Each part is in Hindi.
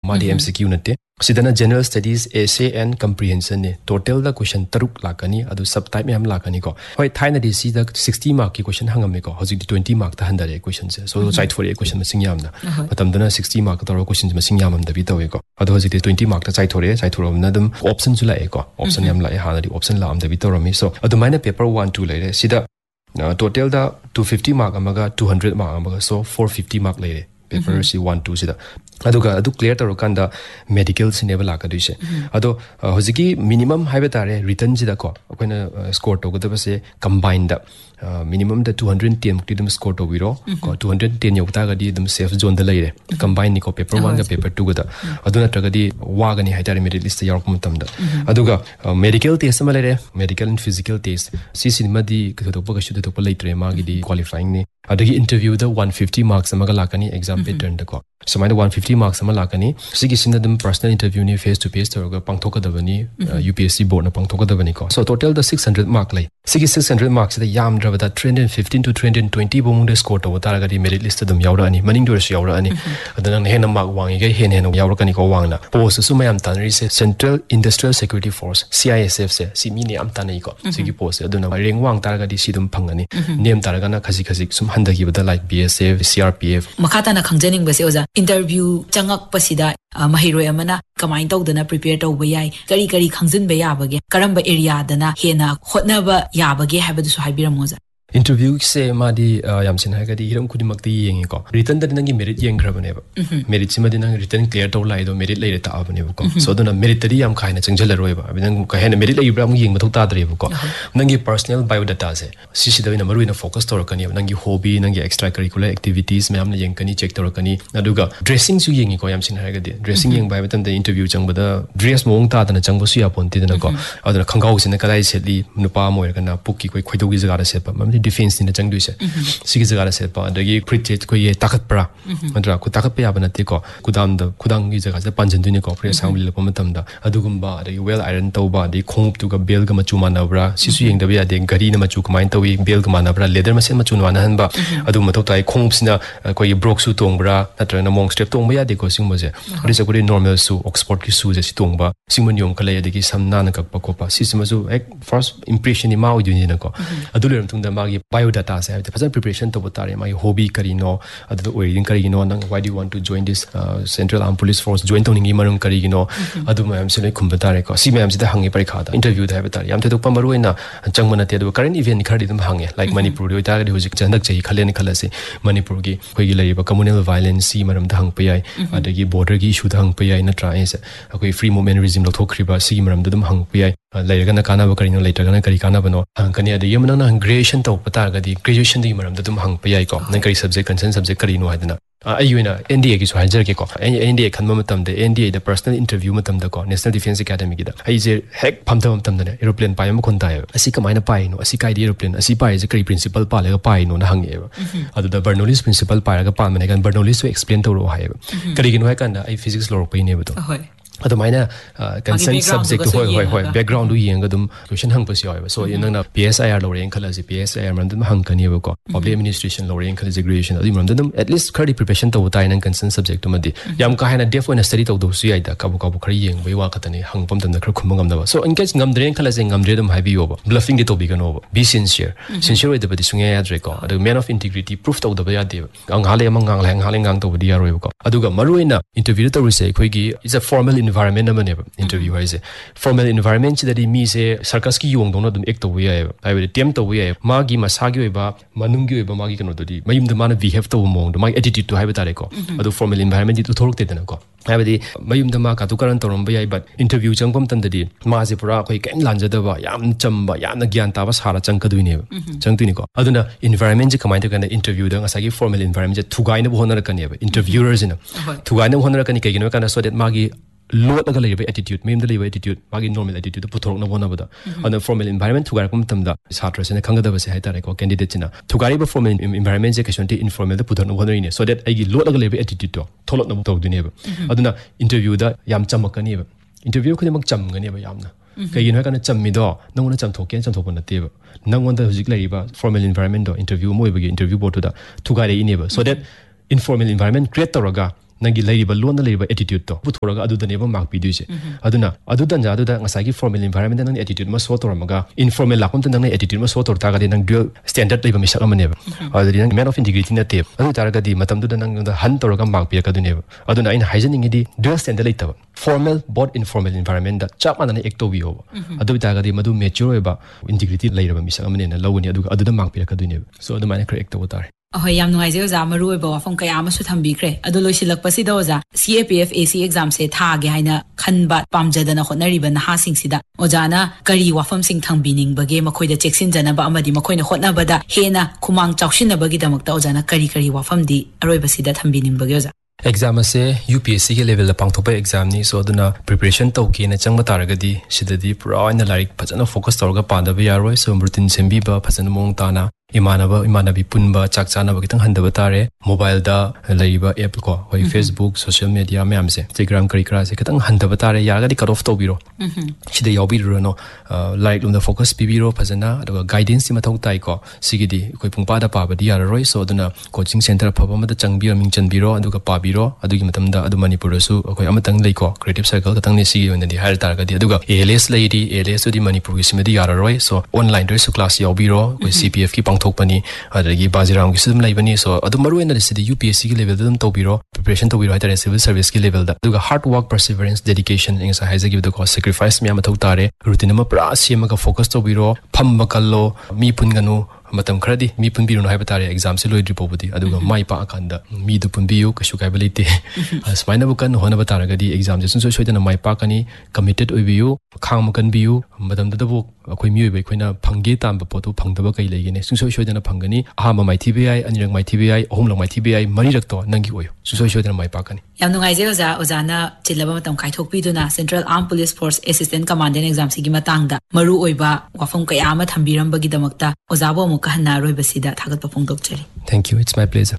Modi MCQ नते सिदना general studies essay and comprehension ने टोटल दा क्वेश्चन तरुक लाकनी अदु सब टाइप में हम लाकनी को होय थाइना दि सी दा 60 मार्क की क्वेश्चन हंगमे को हजि 20 मार्क ता हंदरे क्वेश्चन से so side for a question मसिंग यामना मतम दना 60 मार्क तरो क्वेश्चन मसिंग यामम दबि तवे को अदु हजि 20 मार्क ता साइड थोरे ना दम ऑप्शन जु लाए को ऑप्शन याम लाए हाना दि ऑप्शन लाम दबि तरोमी सो अदु माइना पेपर 1 2 लेरे सिदा टोटल दा 250 मार्क अमगा 200 मार्क अमगा सो 450 मार्क लेरे पेपर सी 1 2 सिदा अदुगा अदु क्लियर तरो कांदा मेडिकल सिनेबल लाकदुइसे अदो हजिकी मिनिमम हाइबे तारे रिटर्न सिदा को अखोइना स्कोर तोगदबसे कंबाइन दा मिनिमम दा 210 मुक्ति दम स्कोर तोबिरो को 210 योगता गदी दम सेफ जोन दा लेरे कंबाइन निको पेपर 1 गा पेपर 2 गदा अदुना तगदी वागनी हाइतारे मेरिट लिस्ट यारक मतमदा अदुगा मेडिकल टेस्ट मा लेरे मेडिकल एंड फिजिकल टेस्ट सी सिनेमादी कथोपा गशु तोपा लेत्रे मागिदी क्वालिफाइंग ने अदगी इंटरव्यू दा 150 मार्क्स अमगा लाकनी एग्जाम पैटर्न दा को समाइना 150 मार्क्स अमा लाकनी सिगी सिन दम पर्सनल इंटरव्यू ने face to face तोरगा पांगथोकदबनी UPSC board ना पांगथोकदबनी को सो टोटल द 600 मार्क लै सिगी 600 मार्क्स दा याम द्रबदा 315 to 320 बोमुंग स्कोर तो तारगदी मेरिट लिस्ट दम यावरानी मनिंग दोरस यावरानी अदना हेन मार्क वांगी गे हेन यावरकनी को वांगना पोस्ट सु मयाम तानरी से central industrial security force CISF से सिमी ने am तानै को सिगी पोस्ट अदना रेंग वांग तारगदी सिदम फंगनी नेम तारगना खसि खसि सुम हंदगिबदा लाइक BSF CRPF मखाताना खंगजनिंग बसे ओजा इंटरव्यू चंगक पसिदा महिरोय अमना कमाइन तौदना प्रिपेयर तौब याय करी करी खंगजन बे याबगे करंबा एरिया दना हेना होटनबा याबगे हाबदुसु हाइबिरमोजा इंटरव्यू से मादी यामसिन हागदी हिरम खुदिमक्ति येंगी को रिटर्न द नंगी मेरिट येंग खरबने मेरिट सिमदि नंग रिटर्न क्लियर तौ लाइदो मेरिट लेरे ताबने को सो दना मेरिट तदी याम खाइना चंगजल रोयबा अबिनंग कहेन मेरिट लेइब्रा मु येंग मथौ तादरेबो को नंगी पर्सनल बायोडाटा से सिसिदबिना मरुइना फोकस तौरकनी नंगी हॉबी नंगी extra curricular activities ma'am येंगकनी check तौरकनी अदुगा dressing सु येंगी को यामसिन हागदी dressing Young bye बतन the interview चंगबदा dress मोंग तादना चंगबसु यापोंति दना को अदना खंगाउ सिना कलाई सेली नुपा मोयरकना पुक्की कोइ खोइदोगी जगारा सेपा मम डिफेंस नि चंग सिगी जगह से पा दगी क्रिकेट को ये ताकत परा मतलब को ताकत पे याबना ते को कुदाम द कुदांग की जगह से पंजन दुनी को फ्रेस सांग लिलो मतम दा अदुगुम्बा दगी वेल आयरन तौबा दगी खोंप तुगा बेल ग मचु मानबरा सिसु येंग दबया दे गरी न मचु कमाइन तवी बेल ग मानबरा लेदर मसेन मचु माना हनबा अदु मथौ ताई खोंप सिना को ये ब्रोक सु तोंगबरा नत्र न मोंग स्टेप तोंगबा या दे को सिंग मजे रिसे को नॉर्मल सु ऑक्सफोर्ड की सु जे सि तोंगबा सिंगमन योंग खले दगी समना न कप कोपा सिसमसु एक फर्स्ट इंप्रेशन नि माउ दुनी न को अदु लेरम तुंग द मागी बायोडाटा से फजन प्रिपरेशन तो बतारे माई हॉबी करिनो अदु ओरिजिन करिनो नंग why do you want to join this central arm police force join तोनिंगी मरम करिनो अदु मैम से ले खुंबतारे को सी मैम से हंगे परीक्षा दा इंटरव्यू दा बतारे याम थे तो पमरुइना चंगमना ते दु करंट इवेंट खरदि दम हंगे लाइक मणिपुर द तागदि हुजिक चंदक चही खलेन खलसे मणिपुर की कोई लरिबा कम्युनल वायलेंस सी मरम दा हंग पयाई अदगी बॉर्डर की इशू दा हंग पयाई नत्रा एसे कोई फ्री मूवमेंट रिजिम लथोखरिबा सी मरम दम हंग पयाई लेरगना कानाबा करिनो लेटरगना करि कानाबनो हंकनी अदि यमना ग्रेजुएशन तो पतागदि ग्रेजुएशन दी मरम दम हंग पयाई को न करि सब्जेक्ट कंसर्न सब्जेक्ट करिनो हादना अयुना NDA की सुहाजर के को NDA खनम मतम दे NDA द पर्सनल इंटरव्यू मतम द को नेशनल डिफेंस एकेडमी की द जे हेक फमथम मतम दने एरोप्लेन पाय म खुनता है असि कमाइना पाइनो असि काइदि एरोप्लेन असि पाइ जे करि प्रिंसिपल पालेगा पाइनो न हंगेबा अदु the Bernoulli's principal पायगा पामने gun Bernoulli's explain तौरो हायबा करि गिनो है कंदा आई फिजिक्स लोर पइने बतो अदुमाइना कंसर्न सब्जेक्ट होय होय बैकग्राउंड येंग दम क्वेश्चन हंग पसि होय सो यनना PSIR लोरें खलासि PSIR मन दम हंग कनिबो को पब्लिक एडमिनिस्ट्रेशन लोरें खलासि ग्रेजुएशन अदि मन दम एटलीस्ट खरदि प्रिपरेशन तो ताइ नन कंसर्न सब्जेक्ट मदि याम का हैना डेफ ओना स्टडी तो दोसु याइदा काबु काबु खरि येंग बै वा खतने हंग पम दम खर खुम गम दबा सो इन केस ngam द्रें खलासि ngam द्रे दम हाइबि ओबो ब्लफिंग दे तो बिगनो ओबो बी सिंसियर ओइद बदि सुंगे याद्रे को अदु मैन ऑफ इंटीग्रिटी प्रूफ तो दबा यादे अंग हाले ngang तो बदि यारोय को अदुगा मरुइना इंटरव्यू तो Rise खोइगी is a formal environment नमने interview है फॉर्मल एनवायरनमेंट सिदि मी से सर्कस की योंग दोनो दम एक तो वे है टेम तो वे मागी मसागी ओइबा मनुंगी ओइबा मागी कनो ददि मयुम द माना बिहेव तो मोंग मागी एटीट्यूड तो हाइबा तारे को अदु फॉर्मल एनवायरनमेंट दि थोरक तेदन को हाइबदि मयुम द मा का तो करन तोरम बय बट इंटरव्यू चंगपम तंददि मा से पुरा कोइ केम लांजदबा याम चंबा याम ज्ञान ताबा सारा चंकदुइने चंगतुनि को अदुना एनवायरनमेंट जे कमाइ तकन interview the ngसागी formal environment J थुगाइने honour कनेबा interviewer Jinnah थुगाइने honour कनि केगिनो कना सो दैट मागी लोट लगा लेबे एटीट्यूड मेम द लेबे एटीट्यूड मागी नॉर्मल एटीट्यूड पुथोरक न बोनाबदा अन फॉर्मल एनवायरनमेंट थुगार कुम तमदा छात्र से खंगदब से हाइतारे को कैंडिडेट चिना थुगारी बे formal environment J केशनटी informal the पुथोरक न बोनरिने सो दैट आगी लोट लगा लेबे एटीट्यूड तो थोलक न तौदुनेबा अदुना इंटरव्यू दा याम चमकनीबा इंटरव्यू खुदमक चमगनेबा यामना कईनो है चमीदो नंगों चमथोके चमथोप नतेब नंगों हजिक लेरिबा फॉर्मल एनवायरनमेंट दो इंटरव्यू मोइबगे इंटरव्यू बोर्ड दा थुगारे इनेबा so that informal environment create तौरगा nangi leriba lon leriba attitude to puthoroga adudane ba mark piduse aduna adu tanja adu da ngasai gi formal environment nang attitude ma so toramaga informal lakum tan nang attitude ma so tor ta ga nang dual standard leba misak amane ba adu nang man of integrity na te adu taraga di matam du da nang da han toroga mark pi ka dune ba aduna in hygiene di dual standard leita formal both informal environment da chap manana ekto bi ho adu taraga di madu mature ba integrity leira misak amane na lawni adu adu da mark pi ka dune so adu mane correct to tar ahoy yam nuai je oza maru ba wafam kaya ama su thambi kre adu loisilak pasi da oza CAPF AC exam se tha ge haina khanba pamjadana honari ba na ha sing sida ojana kari wafam sing thangbining bage makhoi da cheksin jana ba amadi makhoi na hotna ba da hena khumang chawshin na bagi damakta ojana kari wafam di aroi ba sida thangbining bage oza exam ase UPSC ke level la pangthopa exam ni so aduna preparation to ke na changma taragadi sidadi pura ina like phajana focus tawga panda ba yaroi so routine sembi ba phajana mong tana imanabi punba chak chana ba kitang handaba tare mobile da laiba app ko hoi Facebook social media me amse Instagram kara se kitang handaba tare yaga di cut off to biro sida yobi ro no like on the focus biro phajana aduga guidance ma thong tai ko sigidi koi pungpa da pa ba di yaroi so aduna coaching center phaba ma da changbiro mingchan biro aduga pa biro adugi matam da adu manipur su koi amatang lai ko creative circle katang ne sigi on di har tar ga di aduga ALS lady ALS di manipur gi simedi yaroi so online der su class yobiro koi CPF ki thokpani adagi bajiram gi sidum laibani so adu maru ena sidi UPSC ki level dum tobiro preparation tobiro haitare civil service ki level da aduga hard work perseverance dedication inga sa haise give the cost sacrifice me amathau tare routine ma pra sema ka focus tobiro phamba kallo mi punganu matam khradi mi punbiru no haiba tare exam se loi dripobudi aduga mai pa akanda mi du punbiu kashu kai balite asmaina bukan hona batara gadi exam je sun so soidana mai pa kani committed oibiu khang makan biu matam da bu akoi mi oibai khoina phangge tam ba potu phangdaba kai legene sun so soidana phangani ahama mai TBI anirang mai TBI ahum lang mai TBI mari rakto nangi oyo sun so soidana mai pa kani yam nungai je oza na chilaba matam kai thokpi duna Central Armed Police Force Assistant Commandant exam sigi matangda maru oiba wafam kaya ama thambiram bagi damakta ozabo kahana roi basida thagat papong dokchari. Thank you, it's my pleasure.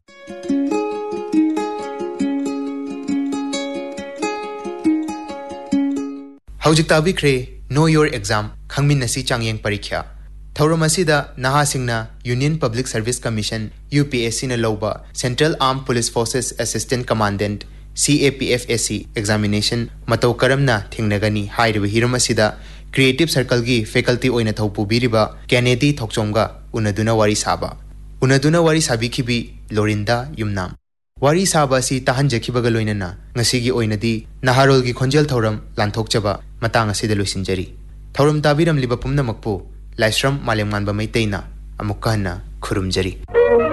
Haujik tabi kre know your exam khangmin nasi changyeng parikya thauram asida naha singna Union Public Service Commission UPSC na loba Central Armed Police Forces Assistant Commandant CAPFSC examination matau karamna thingnagani hairiba hiram asida Creative Circle gi faculty oina thaupu biriba Kennedy Thokchomga unaduna wari sabi khibi Lorinda Yumnam wari saba si tahan jakhibaga loinana ngasigi oinadi naharol gi khonjel thoram lanthokchaba matang asida loisinjari thoram tabiram liba pumna makpu laisram malemngan ba maiteina amukana khurumjari